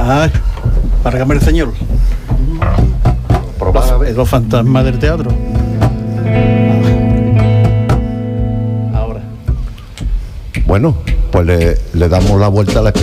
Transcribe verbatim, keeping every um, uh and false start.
Ah, válgame el señor. Los, los fantasmas del teatro. Bueno, pues le, le damos la vuelta a la